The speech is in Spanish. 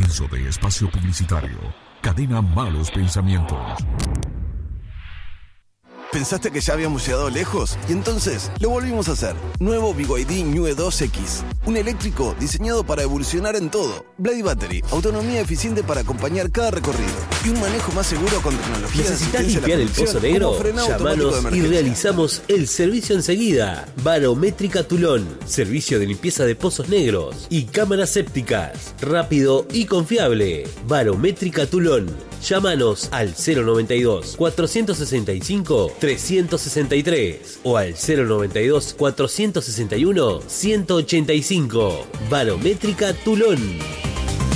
Comienzo de espacio publicitario. Cadena Malos Pensamientos. ¿Pensaste que ya habíamos llegado lejos? Y entonces lo volvimos a hacer. Nuevo BYD New E2X. Un eléctrico diseñado para evolucionar en todo. Blade Battery, autonomía eficiente para acompañar cada recorrido. Y un manejo más seguro con tecnología. ¿Necesitas limpiar el pozo negro? Llámanos y realizamos el servicio enseguida. Barométrica Tulón. Servicio de limpieza de pozos negros y cámaras sépticas. Rápido y confiable. Barométrica Tulón. Llámanos al 092-465-363 o al 092-461-185. Barométrica Tulón.